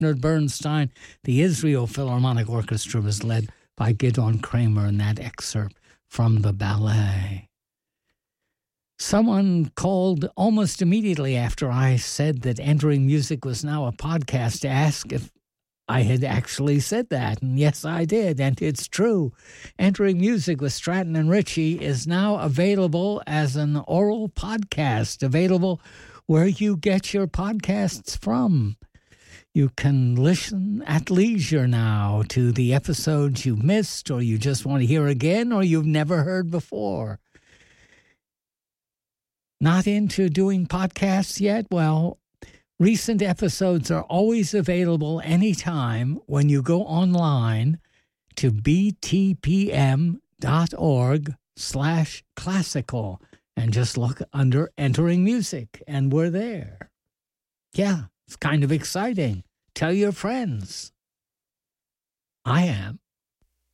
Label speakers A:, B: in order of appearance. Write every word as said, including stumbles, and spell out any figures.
A: Leonard Bernstein. The Israel Philharmonic Orchestra was led by Gidon Kramer in that excerpt from the ballet. Someone called almost immediately after I said that Entering Music was now a podcast to ask if I had actually said that. And yes, I did. And it's true. Entering Music with Stratton and Ritchie is now available as an oral podcast, available where you get your podcasts from. You can listen at leisure now to the episodes you missed, or you just want to hear again, or you've never heard before. Not into doing podcasts yet? Well, recent episodes are always available anytime when you go online to btpm.org slash classical and just look under Entering Music, and we're there. Yeah, it's kind of exciting. Tell your friends. I am.